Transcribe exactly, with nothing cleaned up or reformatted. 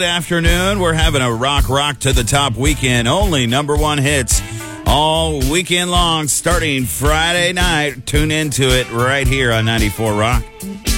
Afternoon, we're having a rock rock to the top weekend. Only number one hits all weekend long, starting Friday night. Tune into it right here on ninety-four Rock.